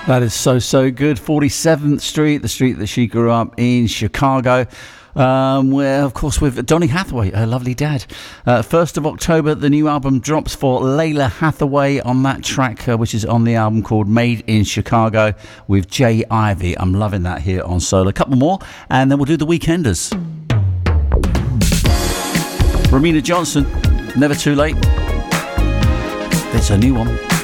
That is so good. 47th Street, the street that she grew up in Chicago. Where, of course, with Donny Hathaway, her lovely dad. 1st of October, the new album drops for Layla Hathaway on that track, which is on the album called Made in Chicago with Jay Ivy. I'm loving that here on Soul. A couple more, and then we'll do the Weekenders. Ramina Johnson, Never Too Late. There's a new one.